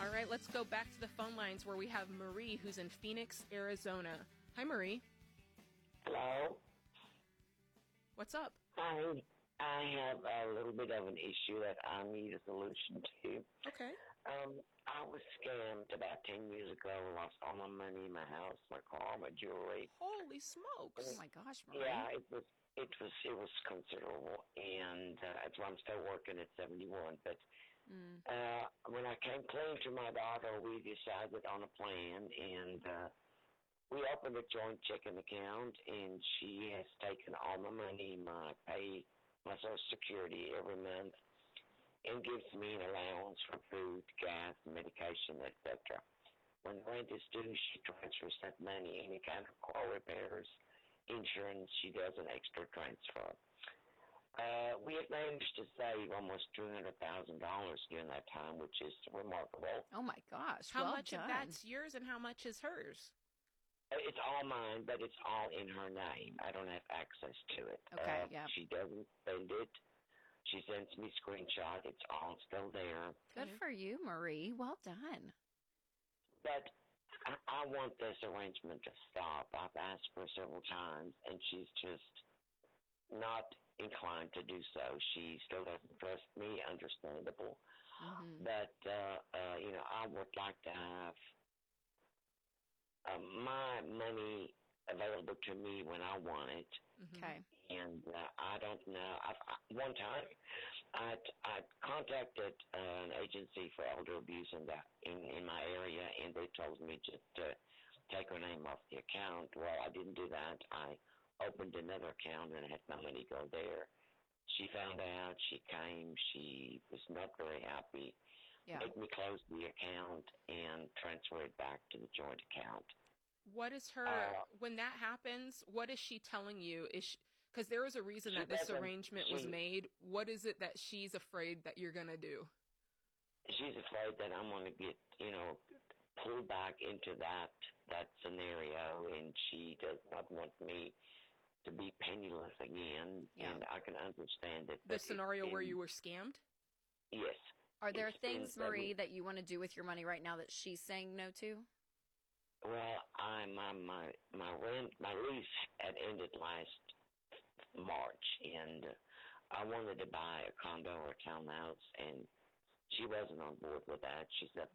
All right, let's go back to the phone lines where we have Marie, who's in Phoenix, Arizona. Hi, Marie. Hello. What's up? I have a little bit of an issue that I need a solution to. Okay. I was scammed about 10 years ago. Lost all my money, my house, my car, my jewelry. Holy smokes. Oh, my gosh, Marie. Yeah, it was considerable, and that's why I'm still working at 71. But when I came clean to my daughter, we decided on a plan, and we opened a joint checking account, and she has taken all my money, my pay, my Social Security every month, and gives me an allowance for food, gas, medication, etc. When rent is due, she transfers that money. Any kind of car repairs, insurance, she does an extra transfer. We have managed to save almost $200,000 during that time, which is remarkable. Oh, my gosh. How well much done. of that's yours and how much is hers? It's all mine, but it's all in her name. I don't have access to it. Okay, yeah. She doesn't spend it. She sends me screenshots. It's all still there. Good for you, Marie. Well done. But I want this arrangement to stop. I've asked her several times, and she's just not inclined to do so. She still doesn't trust me, understandable. Mm-hmm. But, I would like to have my money available to me when I want it. Okay. And I don't know. One time, I contacted an agency for elder abuse in my area, and they told me just to take her name off the account. Well, I didn't do that. I opened another account and had my money go there. She found out. She came. She was not very happy. Yeah. Made me close the account and transfer it back to the joint account. What is her, when that happens, what is she telling you? Because there is a reason that this arrangement was made. What is it that she's afraid that you're going to do? She's afraid that I'm going to get, pulled back into that scenario, and she does not want me to be penniless again. Yeah. And I can understand that. The scenario where you were scammed? Yes. Are there things, Marie, that you want to do with your money right now that she's saying no to? Well, my lease had ended last March, and I wanted to buy a condo or a townhouse, and she wasn't on board with that. She said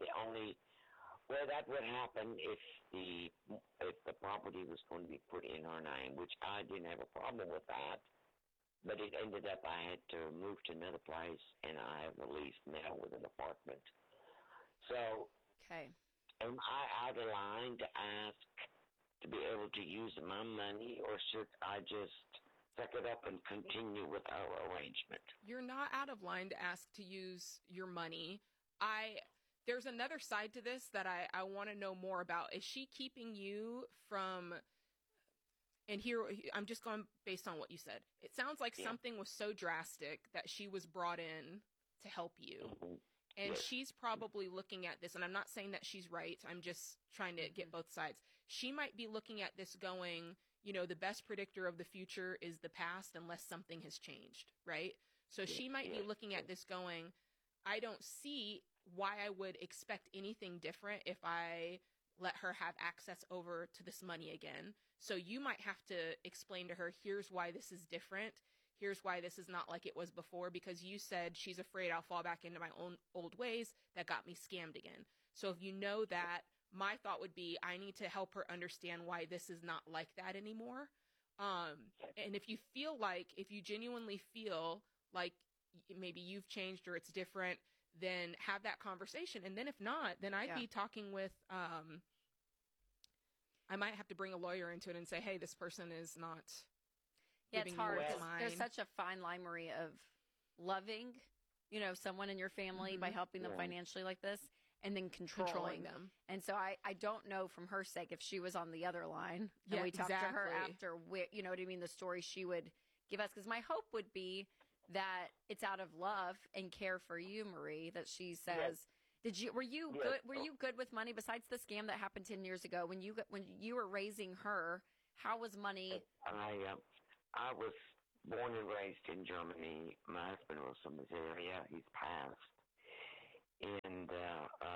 that would happen if the property was going to be put in her name, which I didn't have a problem with that. But it ended up I had to move to another place, and I have a lease now with an apartment. So, okay. Am I out of line to ask to be able to use my money, or should I just suck it up and continue with our arrangement? You're not out of line to ask to use your money. There's another side to this that I want to know more about. Is she keeping you from... And here, I'm just going based on what you said. It sounds like something was so drastic that she was brought in to help you. Mm-hmm. And she's probably looking at this, and I'm not saying that she's right. I'm just trying to get both sides. She might be looking at this going, the best predictor of the future is the past unless something has changed, right? So she might be looking at this going, I don't see why I would expect anything different if I let her have access over to this money again. So you might have to explain to her, here's why this is different. Here's why this is not like it was before, because you said she's afraid I'll fall back into my own old ways that got me scammed again. So if you know that, my thought would be I need to help her understand why this is not like that anymore. And if you genuinely feel like maybe you've changed or it's different, then have that conversation. And then if not, then I'd be talking with, I might have to bring a lawyer into it and say, hey, this person is not... Yeah, it's hard because there's such a fine line, Marie, of loving, someone in your family by helping them financially like this, and then controlling them. And so I don't know from her sake if she was on the other line and we talked to her after, the story she would give us. Because my hope would be that it's out of love and care for you, Marie, that she says, were you good with money besides the scam that happened 10 years ago when you were raising her? How was money? I was born and raised in Germany. My husband was from this area. He's passed. And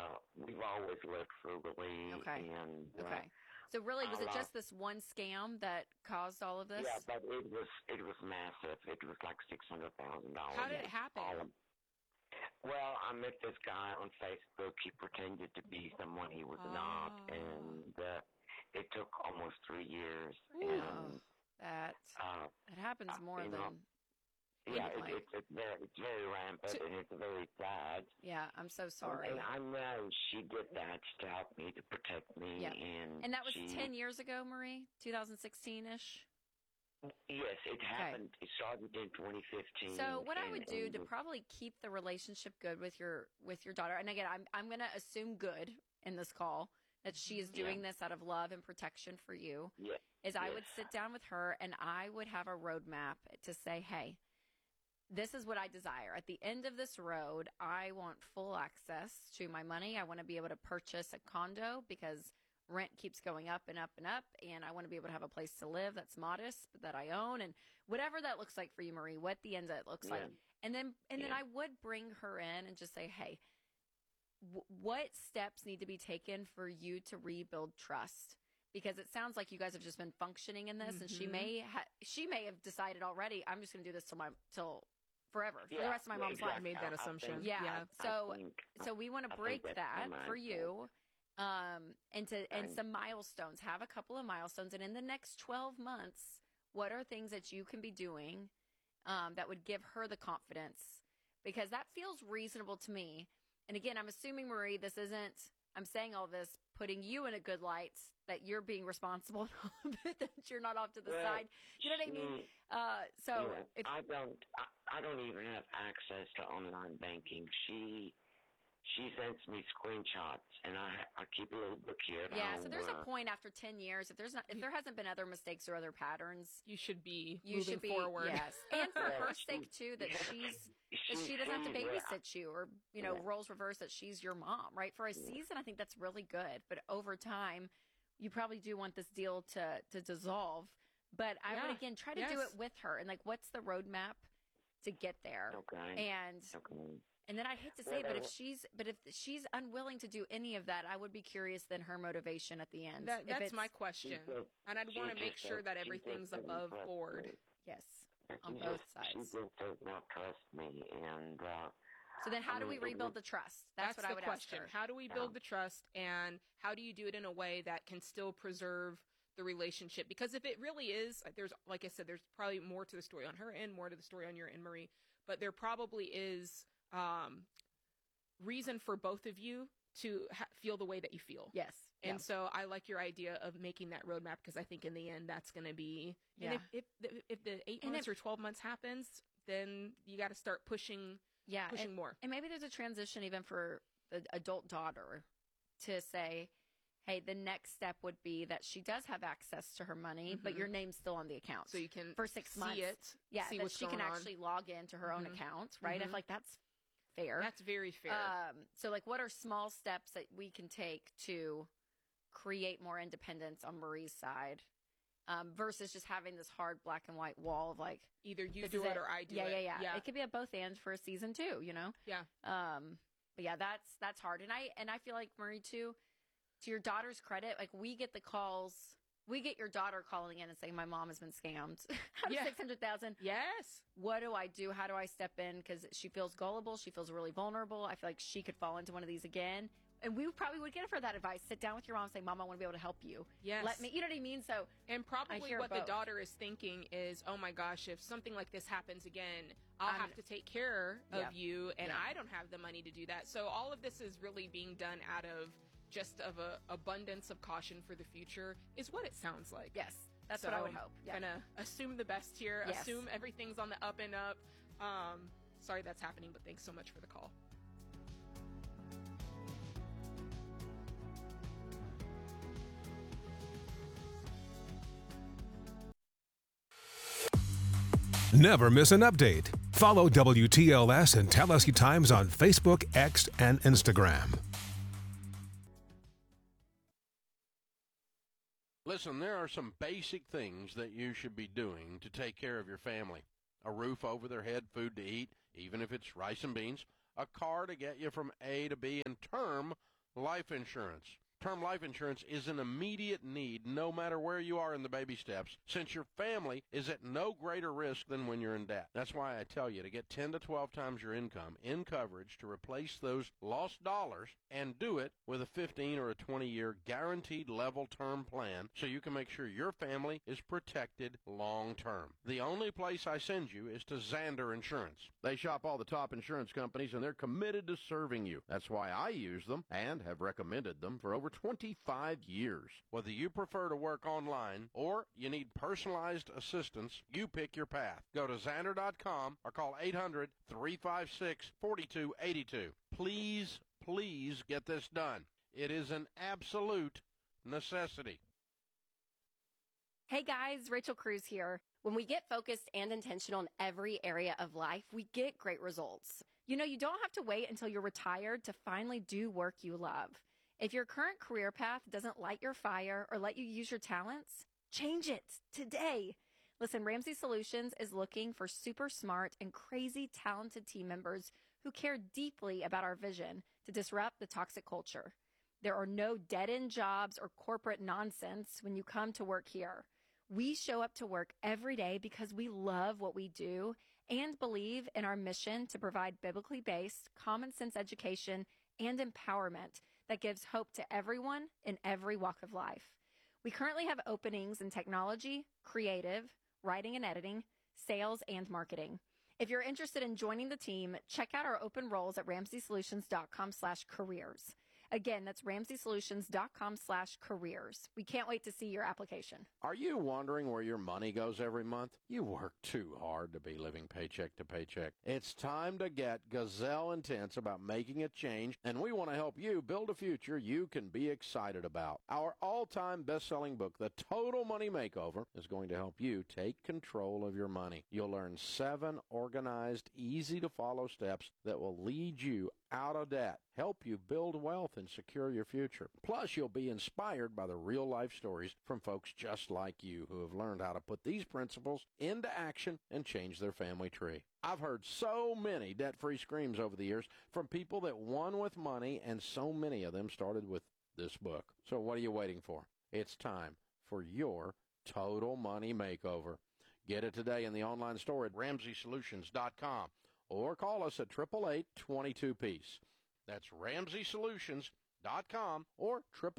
we've always lived frugally. Okay. And, okay. So really, was it just this one scam that caused all of this? Yeah, but it was massive. It was like $600,000. How did it happen? Well, I met this guy on Facebook. He pretended to be someone he was not, and it took almost 3 years. Ooh, and that happens more than. Yeah, it's very rampant, and it's very sad. Yeah, I'm so sorry. And I know she did that to help me, to protect me. Yeah. And that was 10 years ago, Marie? 2016-ish? Yes, it happened. It started in 2015. So what I would do to probably keep the relationship good with your daughter, and again, I'm going to assume good in this call, that she is doing this out of love and protection for you, is I would sit down with her and I would have a roadmap to say, hey, this is what I desire. At the end of this road, I want full access to my money. I want to be able to purchase a condo because rent keeps going up and up and up, and I want to be able to have a place to live that's modest, but that I own, and whatever that looks like for you, Marie, what the end of it looks like. And then I would bring her in and just say, hey, what steps need to be taken for you to rebuild trust? Because it sounds like you guys have just been functioning in this, and she may have decided already, I'm just going to do this till forever, for the rest of my mom's life. I made that assumption. So we want to break that for you. And some milestones, have a couple of milestones. And in the next 12 months, what are things that you can be doing that would give her the confidence? Because that feels reasonable to me. And again, I'm assuming, Marie, I'm saying all this, putting you in a good light, that you're being responsible, that you're not off to the side. You know what I mean? I don't even have access to online banking. She sends me screenshots, and I keep a little book here. So there's a point after 10 years, if there hasn't been other mistakes or other patterns, you should be moving forward. Yes, and for her sake too, that she doesn't have to babysit you, or roles reverse, that she's your mom, right? For a season, I think that's really good, but over time, you probably do want this deal to dissolve. But I would again try to do it with her, and what's the roadmap to get there? Okay. And then I hate to say, but if she's unwilling to do any of that, I would be curious then her motivation at the end. That's my question, and I'd want to make sure that everything's above board. Yes, on both sides. She just does not trust me, and so then how do we rebuild the trust? That's what I would question. ask her. How do we build the trust, and how do you do it in a way that can still preserve the relationship? Because if it really is, like I said, there's probably more to the story on her end, more to the story on your end, Marie, but there probably is reason for both of you to feel the way that you feel. Yes. And so I like your idea of making that roadmap, because I think in the end that's going to be, and if the 8 months or 12 months happens, then you got to start pushing more. And maybe there's a transition even for the adult daughter to say, hey, the next step would be that she does have access to her money, but your name's still on the account. So you can for 6 months. See it. Yeah, see that what's she can going on. actually log into her own account, right? I feel like that's fair. That's very fair. So what are small steps that we can take to create more independence on Marie's side, versus just having this hard black and white wall of either you do it or I do it. Yeah. It could be at both ends for a season too, Yeah. But yeah, that's hard. And I feel like, Marie, too, to your daughter's credit, we get the calls. We get your daughter calling in and saying, my mom has been scammed out of $600,000. Yes. What do I do? How do I step in? Because she feels gullible. She feels really vulnerable. I feel like she could fall into one of these again. And we probably would give her that advice. Sit down with your mom and say, Mom, I want to be able to help you. Yes. Let me, you know what I mean? So, and probably what the daughter is thinking is, oh my gosh, if something like this happens again, I'll have to take care of you, and I don't have the money to do that. So all of this is really being done out of just of a abundance of caution for the future, is what it sounds like. Yes, that's what I would hope. Yeah. Gonna assume the best here. Yes. Assume everything's on the up and up. Sorry that's happening, but thanks so much for the call. Never miss an update. Follow WTLS and Tallahassee Times on Facebook, X, and Instagram. Listen, there are some basic things that you should be doing to take care of your family. A roof over their head, food to eat, even if it's rice and beans, a car to get you from A to B, and term life insurance. Term life insurance is an immediate need no matter where you are in the baby steps, since your family is at no greater risk than when you're in debt. That's why I tell you to get 10 to 12 times your income in coverage to replace those lost dollars, and do it with a 15 or a 20-year guaranteed level term plan so you can make sure your family is protected long term. The only place I send you is to Zander Insurance. They shop all the top insurance companies and they're committed to serving you. That's why I use them and have recommended them for over 25 years. Whether you prefer to work online or you need personalized assistance, you pick your path. Go to Zander.com or call 800-356-4282. Please get this done. It is an absolute necessity. Hey guys, Rachel Cruz here. When we get focused and intentional in every area of life, we get great results. You know, you don't have to wait until you're retired to finally do work you love. If your current career path doesn't light your fire or let you use your talents, change it today. Listen, Ramsey Solutions is looking for super smart and crazy talented team members who care deeply about our vision to disrupt the toxic culture. There are no dead-end jobs or corporate nonsense when you come to work here. We show up to work every day because we love what we do and believe in our mission to provide biblically based, common sense education and empowerment that gives hope to everyone in every walk of life. We currently have openings in technology, creative, writing and editing, sales, and marketing. If you're interested in joining the team, check out our open roles at RamseySolutions.com/careers. Again, that's RamseySolutions.com/careers. We can't wait to see your application. Are you wondering where your money goes every month? You work too hard to be living paycheck to paycheck. It's time to get gazelle intense about making a change, and we want to help you build a future you can be excited about. Our all-time best-selling book, The Total Money Makeover, is going to help you take control of your money. You'll learn 7 organized, easy-to-follow steps that will lead you out of debt, help you build wealth, and secure your future. Plus, you'll be inspired by the real-life stories from folks just like you who have learned how to put these principles into action and change their family tree. I've heard so many debt-free screams over the years from people that won with money, and so many of them started with this book. So what are you waiting for? It's time for your Total Money Makeover. Get it today in the online store at RamseySolutions.com. or call us at 888-22-PEACE. That's RamseySolutions.com or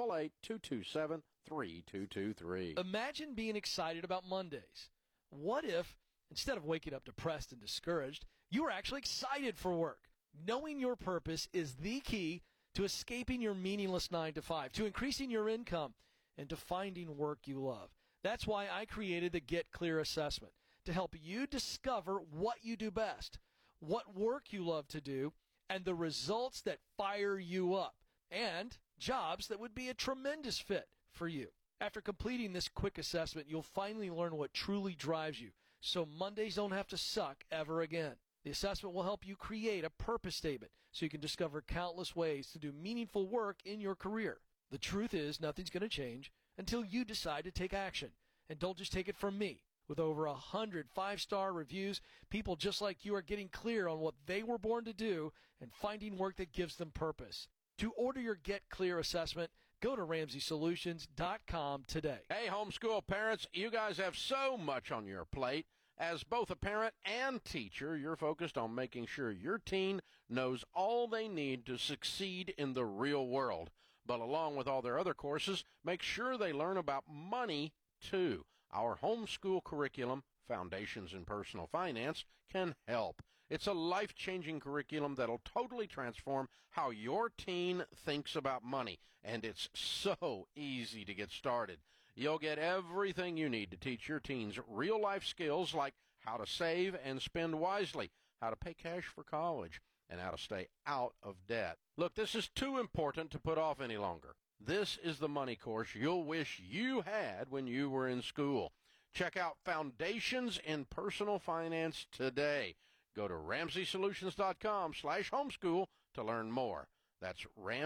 888-227-3223. Imagine being excited about Mondays. What if, instead of waking up depressed and discouraged, you were actually excited for work? Knowing your purpose is the key to escaping your meaningless 9-to-5, to increasing your income, and to finding work you love. That's why I created the Get Clear Assessment, to help you discover what you do best, what work you love to do, and the results that fire you up, and jobs that would be a tremendous fit for you. After completing this quick assessment, you'll finally learn what truly drives you, so Mondays don't have to suck ever again. The assessment will help you create a purpose statement so you can discover countless ways to do meaningful work in your career. The truth is, nothing's going to change until you decide to take action. And don't just take it from me. With over 100 5-star reviews, people just like you are getting clear on what they were born to do and finding work that gives them purpose. To order your Get Clear assessment, go to RamseySolutions.com today. Hey, homeschool parents, you guys have so much on your plate. As both a parent and teacher, you're focused on making sure your teen knows all they need to succeed in the real world. But along with all their other courses, make sure they learn about money, too. Our homeschool curriculum, Foundations in Personal Finance, can help. It's a life-changing curriculum that'll totally transform how your teen thinks about money, and it's so easy to get started. You'll get everything you need to teach your teens real-life skills like how to save and spend wisely, how to pay cash for college, and how to stay out of debt. Look, this is too important to put off any longer. This is the money course you'll wish you had when you were in school. Check out Foundations in Personal Finance today. Go to RamseySolutions.com/homeschool to learn more. That's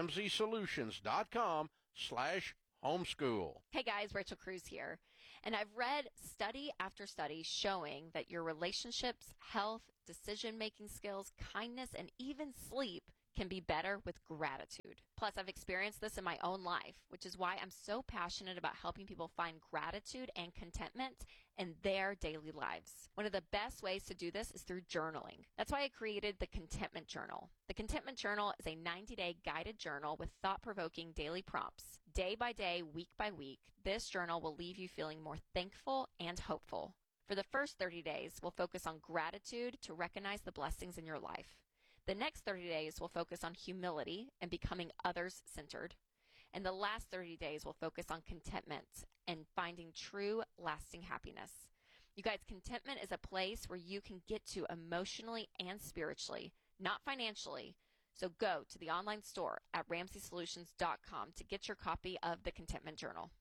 RamseySolutions.com/homeschool. Hey guys, Rachel Cruz here. And I've read study after study showing that your relationships, health, decision-making skills, kindness, and even sleep can be better with gratitude. Plus, I've experienced this in my own life, which is why I'm so passionate about helping people find gratitude and contentment in their daily lives. One of the best ways to do this is through journaling. That's why I created the Contentment Journal. The Contentment Journal is a 90-day guided journal with thought-provoking daily prompts. Day by day, week by week, this journal will leave you feeling more thankful and hopeful. For the first 30 days, we'll focus on gratitude to recognize the blessings in your life. The next 30 days will focus on humility and becoming others-centered. And the last 30 days will focus on contentment and finding true, lasting happiness. You guys, contentment is a place where you can get to emotionally and spiritually, not financially. So go to the online store at RamseySolutions.com to get your copy of the Contentment Journal.